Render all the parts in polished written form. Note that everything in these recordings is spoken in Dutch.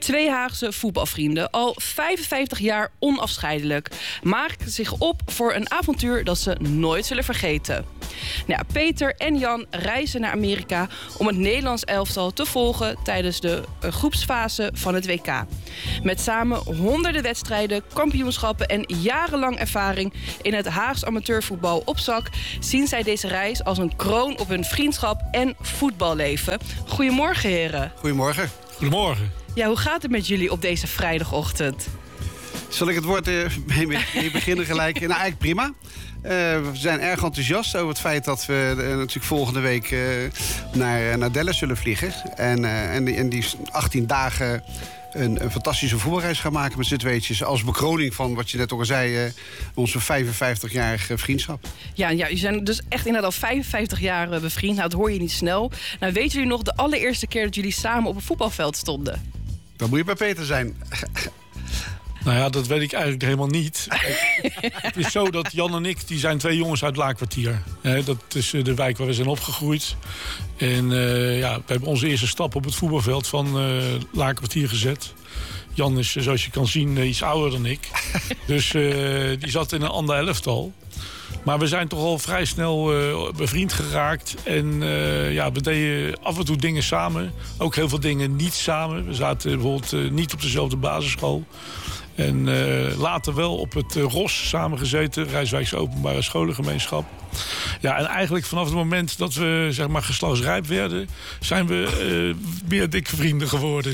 Twee Haagse voetbalvrienden, al 55 jaar onafscheidelijk, maken zich op voor een avontuur dat ze nooit zullen vergeten. Nou, Peter en Jan reizen naar Amerika om het Nederlands elftal te volgen tijdens de groepsfase van het WK. Met samen honderden wedstrijden, kampioenschappen en jarenlang ervaring in het Haags amateurvoetbal op zak zien zij deze reis als een kroon op hun vriendschap en voetballeven. Goedemorgen, heren. Goedemorgen. Goedemorgen. Ja, hoe gaat het met jullie op deze vrijdagochtend? Zal ik het woord mee beginnen gelijk? Nou, eigenlijk prima. We zijn erg enthousiast over het feit dat we natuurlijk volgende week naar Dallas zullen vliegen. En die 18 dagen een fantastische voetbalreis gaan maken met z'n tweetjes. Als bekroning van, wat je net ook al zei, onze 55-jarige vriendschap. Ja, jullie zijn dus echt inderdaad al 55 jaar bevriend. Nou, dat hoor je niet snel. Nou, weten jullie nog de allereerste keer dat jullie samen op een voetbalveld stonden? Dan moet je bij Peter zijn. Nou ja, dat weet ik eigenlijk helemaal niet. Het is zo dat Jan en ik, die zijn twee jongens uit Laakkwartier. Dat is de wijk waar we zijn opgegroeid. En we hebben onze eerste stap op het voetbalveld van Laakkwartier gezet. Jan is, zoals je kan zien, iets ouder dan ik. Dus die zat in een ander elftal. Maar we zijn toch al vrij snel bevriend geraakt. En we deden af en toe dingen samen. Ook heel veel dingen niet samen. We zaten bijvoorbeeld niet op dezelfde basisschool. En later wel op het ROS samengezeten, Rijswijkse Openbare Scholengemeenschap. Ja, en eigenlijk vanaf het moment dat we zeg maar geslachtsrijp werden, zijn we meer dikke vrienden geworden.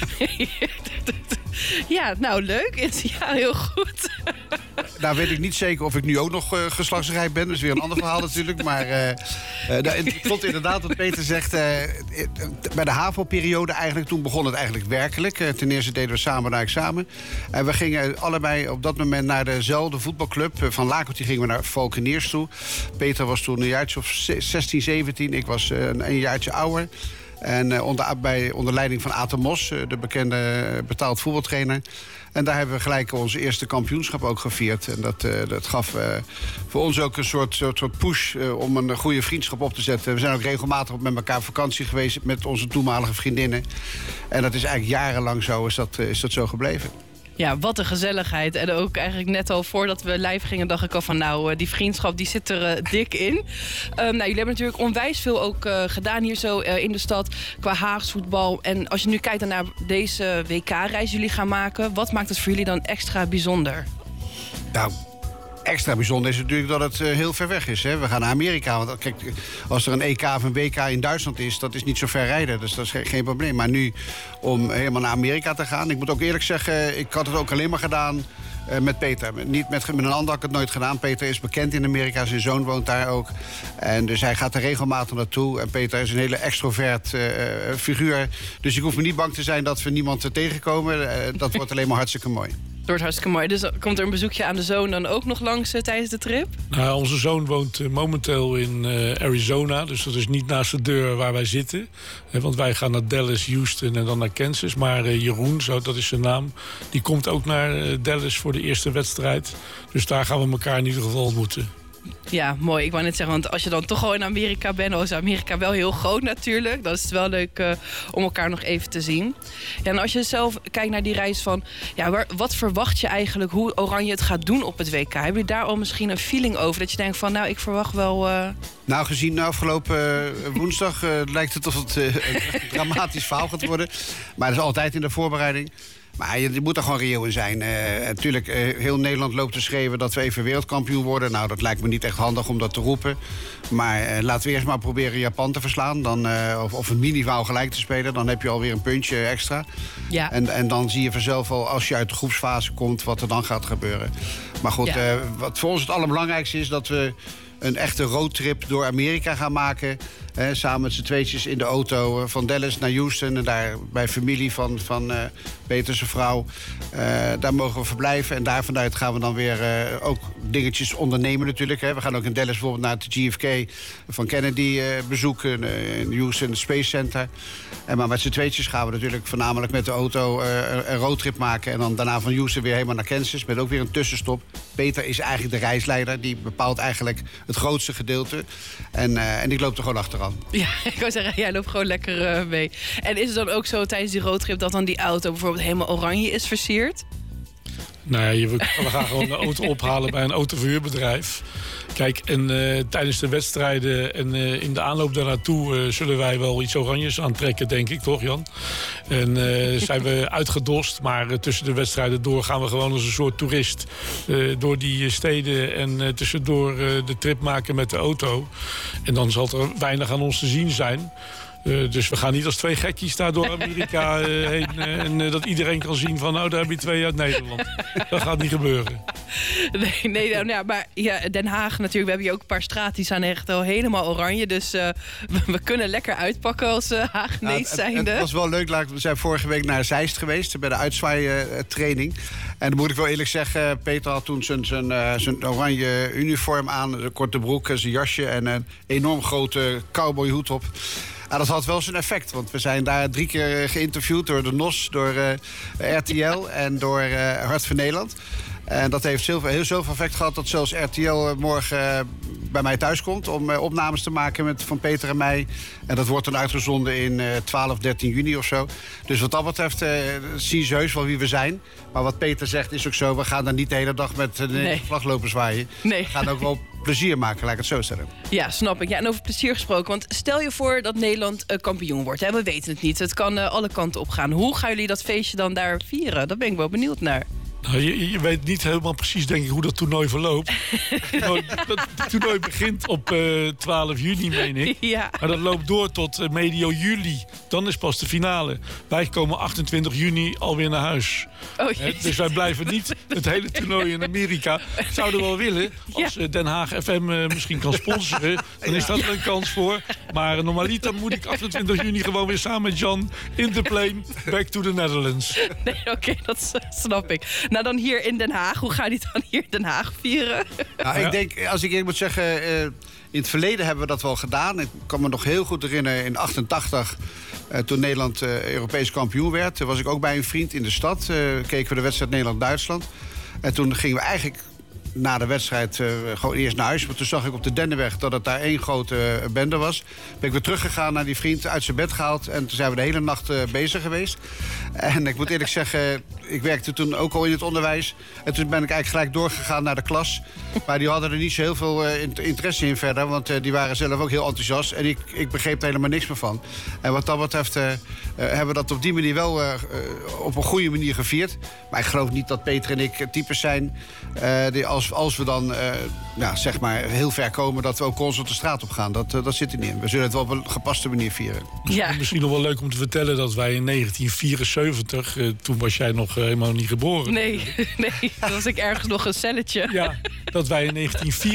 Ja, nou leuk. Ja, heel goed. Nou weet ik niet zeker of ik nu ook nog geslachtsrijp ben. Dat is weer een ander verhaal natuurlijk. Maar het klopt inderdaad wat Peter zegt. Bij de HAVO-periode eigenlijk, toen begon het eigenlijk werkelijk. Ten eerste deden we samen naar examen. En we gingen allebei op dat moment naar dezelfde voetbalclub. Van Laakkwartier gingen we naar Valkeniers toe. Peter was toen een jaartje of 16, 17. Ik was een jaartje ouder. En onder leiding van Aten Mos, de bekende betaald voetbaltrainer. En daar hebben we gelijk onze eerste kampioenschap ook gevierd. En dat gaf voor ons ook een soort push om een goede vriendschap op te zetten. We zijn ook regelmatig met elkaar op vakantie geweest met onze toenmalige vriendinnen. En dat is eigenlijk jarenlang zo, is dat zo gebleven. Ja, wat een gezelligheid. En ook eigenlijk net al voordat we live gingen, dacht ik al van nou, die vriendschap die zit er dik in. Jullie hebben natuurlijk onwijs veel ook gedaan hier zo in de stad qua Haags voetbal. En als je nu kijkt naar deze WK-reis jullie gaan maken, wat maakt het voor jullie dan extra bijzonder? Nou, extra bijzonder is natuurlijk dat het heel ver weg is. Hè? We gaan naar Amerika. Want kijk, als er een EK of een WK in Duitsland is, dat is niet zo ver rijden. Dus dat is geen probleem. Maar nu om helemaal naar Amerika te gaan. Ik moet ook eerlijk zeggen, ik had het ook alleen maar gedaan met Peter. Niet met een ander had ik het nooit gedaan. Peter is bekend in Amerika. Zijn zoon woont daar ook. En dus hij gaat er regelmatig naartoe. En Peter is een hele extrovert figuur. Dus ik hoef me niet bang te zijn dat we niemand tegenkomen. Dat wordt alleen maar hartstikke mooi. Het wordt hartstikke mooi. Dus komt er een bezoekje aan de zoon dan ook nog langs tijdens de trip? Nou, onze zoon woont momenteel in Arizona. Dus dat is niet naast de deur waar wij zitten. Want wij gaan naar Dallas, Houston en dan naar Kansas. Maar Jeroen, dat is zijn naam, die komt ook naar Dallas voor de eerste wedstrijd. Dus daar gaan we elkaar in ieder geval ontmoeten. Ja, mooi. Ik wou net zeggen, want als je dan toch al in Amerika bent, is Amerika wel heel groot natuurlijk. Dan is het wel leuk om elkaar nog even te zien. Ja, en als je zelf kijkt naar die reis van, ja, wat verwacht je eigenlijk hoe Oranje het gaat doen op het WK? Heb je daar al misschien een feeling over? Dat je denkt van, nou, ik verwacht wel... Nou, gezien de afgelopen woensdag lijkt het alsof het een dramatisch verhaal gaat worden. Maar dat is altijd in de voorbereiding. Maar je moet er gewoon reëel in zijn. Natuurlijk, heel Nederland loopt te schreeuwen dat we even wereldkampioen worden. Nou, dat lijkt me niet echt handig om dat te roepen. Maar laten we eerst maar proberen Japan te verslaan. Of een minimaal gelijk te spelen. Dan heb je alweer een puntje extra. Ja. En dan zie je vanzelf al, als je uit de groepsfase komt, wat er dan gaat gebeuren. Maar goed, wat voor ons het allerbelangrijkste is, dat we een echte roadtrip door Amerika gaan maken. Samen met z'n tweetjes in de auto van Dallas naar Houston. En daar bij familie van Peters vrouw. Daar mogen we verblijven. En daar vanuit gaan we dan weer ook dingetjes ondernemen natuurlijk. Hè. We gaan ook in Dallas bijvoorbeeld naar het JFK van Kennedy bezoeken. In Houston, het Space Center. Maar met z'n tweetjes gaan we natuurlijk voornamelijk met de auto een roadtrip maken. En dan daarna van Houston weer helemaal naar Kansas. Met ook weer een tussenstop. Peter is eigenlijk de reisleider. Die bepaalt eigenlijk het grootste gedeelte. En ik loop er gewoon achteraan. aan. Ja, ik wou zeggen, jij loopt gewoon lekker mee. En is het dan ook zo tijdens die roadtrip dat dan die auto bijvoorbeeld helemaal oranje is versierd? Nee, we gaan gewoon de auto ophalen bij een autoverhuurbedrijf. Kijk, en tijdens de wedstrijden en in de aanloop daarnaartoe zullen wij wel iets oranjes aantrekken, denk ik, toch Jan? En zijn we uitgedost, maar tussen de wedstrijden door gaan we gewoon als een soort toerist door die steden en tussendoor de trip maken met de auto. En dan zal er weinig aan ons te zien zijn. Dus we gaan niet als twee gekkies daar door Amerika heen. En dat iedereen kan zien van, nou, daar heb je twee uit Nederland. Dat gaat niet gebeuren. Nee, maar ja, Den Haag natuurlijk. We hebben hier ook een paar straat die zijn echt al helemaal oranje. Dus we kunnen lekker uitpakken als Haagnees zijnde. Het was wel leuk. We zijn vorige week naar Zeist geweest bij de uitzwaaitraining. En dan moet ik wel eerlijk zeggen, Peter had toen zijn oranje uniform aan. Een korte broek, zijn jasje en een enorm grote cowboyhoed op. Dat had wel zijn effect, want we zijn daar 3 keer geïnterviewd door de NOS, door RTL en door Hart van Nederland. En dat heeft heel zoveel effect gehad dat zelfs RTL morgen bij mij thuis komt om opnames te maken van Peter en mij. En dat wordt dan uitgezonden in 12, 13 juni of zo. Dus wat dat betreft zien ze heus wel wie we zijn. Maar wat Peter zegt is ook zo, we gaan daar niet de hele dag met de vlag lopen zwaaien. Nee. We gaan ook wel plezier maken, laat ik het zo stellen. Ja, snap ik. Ja, en over plezier gesproken. Want stel je voor dat Nederland kampioen wordt. Hè? We weten het niet. Het kan alle kanten op gaan. Hoe gaan jullie dat feestje dan daar vieren? Daar ben ik wel benieuwd naar. Nou, je weet niet helemaal precies, denk ik, hoe dat toernooi verloopt. Het toernooi begint op 12 juni, meen ik. Ja. Maar dat loopt door tot medio juli. Dan is pas de finale. Wij komen 28 juni alweer naar huis. Oh, dus wij blijven niet het hele toernooi in Amerika. Zouden we wel willen. Als Den Haag FM misschien kan sponsoren, dan is dat een kans voor. Maar normaliter moet ik 28 juni gewoon weer samen met Jan in de plane back to the Netherlands. Nee, oké, dat snap ik. Nou, dan hier in Den Haag. Hoe ga je het dan hier in Den Haag vieren? Nou, ik denk, als ik eerlijk moet zeggen, in het verleden hebben we dat wel gedaan. Ik kan me nog heel goed herinneren in 88, toen Nederland Europees kampioen werd. Toen was ik ook bij een vriend in de stad. Keken we de wedstrijd Nederland-Duitsland. En toen gingen we eigenlijk na de wedstrijd gewoon eerst naar huis. Maar toen zag ik op de Dennenweg dat het daar één grote bende was. Ben ik weer teruggegaan naar die vriend, uit zijn bed gehaald. En toen zijn we de hele nacht bezig geweest. En ik moet eerlijk zeggen, ik werkte toen ook al in het onderwijs. En toen ben ik eigenlijk gelijk doorgegaan naar de klas. Maar die hadden er niet zo heel veel interesse in verder. Want die waren zelf ook heel enthousiast. En ik begreep er helemaal niks meer van. En wat dat betreft hebben we dat op die manier wel op een goede manier gevierd. Maar ik geloof niet dat Peter en ik types zijn die als we dan zeg maar heel ver komen, dat we ook constant de straat op gaan. Dat zit er niet in. We zullen het wel op een gepaste manier vieren. Ja. Misschien nog wel leuk om te vertellen dat wij in 1974, toen was jij nog helemaal niet geboren. Nee, dan was ik ergens nog een celletje. Ja, dat wij in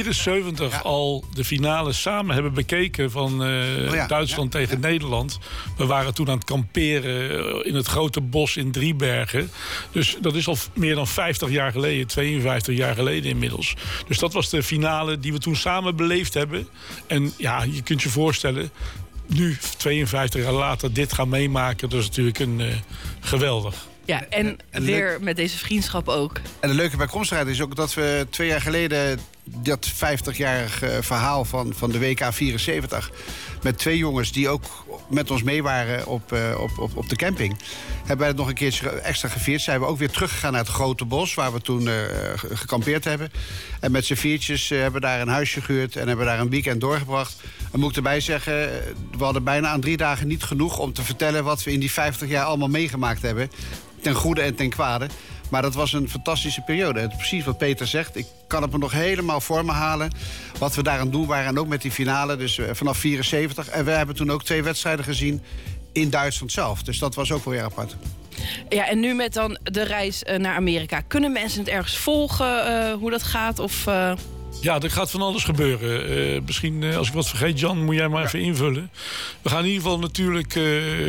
1974 al de finale samen hebben bekeken van Duitsland tegen Nederland. We waren toen aan het kamperen in het grote bos in Driebergen. Dus dat is al meer dan 50 jaar geleden, 52 jaar geleden inmiddels. Dus dat was de finale die we toen samen beleefd hebben. En ja, je kunt je voorstellen, nu 52 jaar later dit gaan meemaken, dat is natuurlijk geweldig. Ja, en weer met deze vriendschap ook. En de leuke bijkomstigheid is ook dat we 2 jaar geleden dat 50-jarig verhaal van de WK 74... met 2 jongens die ook met ons mee waren op de camping, hebben wij het nog een keertje extra gevierd. Zijn we ook weer teruggegaan naar het grote bos waar we toen gekampeerd hebben. En met z'n viertjes hebben we daar een huisje gehuurd en hebben daar een weekend doorgebracht. En moet ik erbij zeggen, we hadden bijna aan 3 dagen niet genoeg om te vertellen wat we in die 50 jaar allemaal meegemaakt hebben. Ten goede en ten kwade. Maar dat was een fantastische periode. Het is precies wat Peter zegt. Ik kan het me nog helemaal voor me halen wat we daar aan doen waren. En ook met die finale, dus vanaf 74. En we hebben toen ook 2 wedstrijden gezien in Duitsland zelf. Dus dat was ook wel weer apart. Ja, en nu met dan de reis naar Amerika. Kunnen mensen het ergens volgen, hoe dat gaat? Of Ja, er gaat van alles gebeuren. Misschien, als ik wat vergeet, Jan, moet jij maar even invullen. We gaan in ieder geval natuurlijk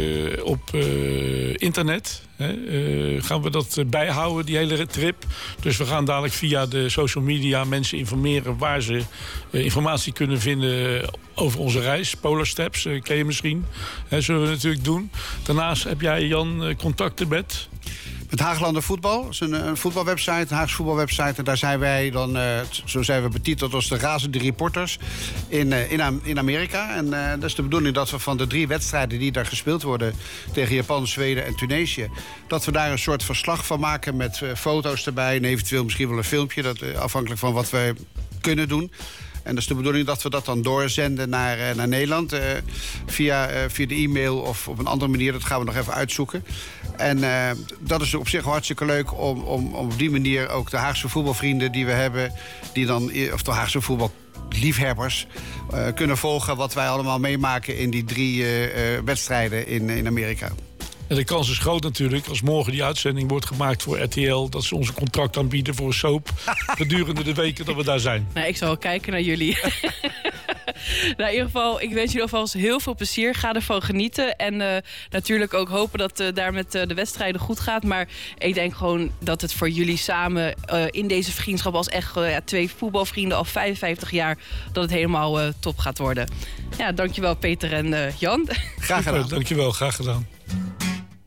op internet. Gaan we dat bijhouden, die hele trip. Dus we gaan dadelijk via de social media mensen informeren waar ze informatie kunnen vinden over onze reis. Polar Steps, ken je misschien. Zullen we natuurlijk doen. Daarnaast heb jij, Jan, contacten met? Het Haaglanden Voetbal, dat is een voetbalwebsite, een Haagse voetbalwebsite. En daar zijn wij dan, zo zijn we betiteld als de razende reporters in Amerika. En dat is de bedoeling dat we van de 3 wedstrijden die daar gespeeld worden tegen Japan, Zweden en Tunesië, dat we daar een soort verslag van maken met foto's erbij en eventueel misschien wel een filmpje, afhankelijk van wat we kunnen doen. En dat is de bedoeling dat we dat dan doorzenden naar Nederland via de e-mail of op een andere manier. Dat gaan we nog even uitzoeken. En dat is op zich hartstikke leuk om op die manier ook de Haagse voetbalvrienden die we hebben, of de Haagse voetballiefhebbers, kunnen volgen wat wij allemaal meemaken in die 3 wedstrijden in Amerika. En de kans is groot natuurlijk, als morgen die uitzending wordt gemaakt voor RTL, dat ze onze contract aanbieden voor een soap gedurende de weken dat we daar zijn. Nou, ik zal wel kijken naar jullie. Nou, in ieder geval, ik wens jullie alvast heel veel plezier. Ga ervan genieten. En natuurlijk ook hopen dat daar met de wedstrijden goed gaat. Maar ik denk gewoon dat het voor jullie samen in deze vriendschap als echt 2 voetbalvrienden al 55 jaar, dat het helemaal top gaat worden. Ja, dankjewel Peter en Jan. Graag gedaan. Dankjewel, graag gedaan.